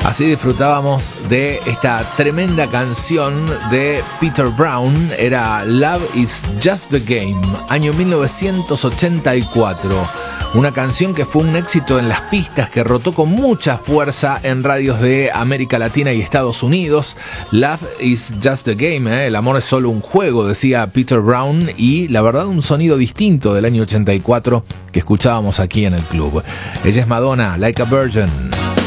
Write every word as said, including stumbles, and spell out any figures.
Así disfrutábamos de esta tremenda canción de Peter Brown. Era Love is Just a Game, año mil novecientos ochenta y cuatro. Una canción que fue un éxito en las pistas, que rotó con mucha fuerza en radios de América Latina y Estados Unidos. Love is Just a Game, ¿eh? El amor es solo un juego, decía Peter Brown, y la verdad un sonido distinto del año ochenta y cuatro que escuchábamos aquí en el club. Ella es Madonna, Like a Virgin.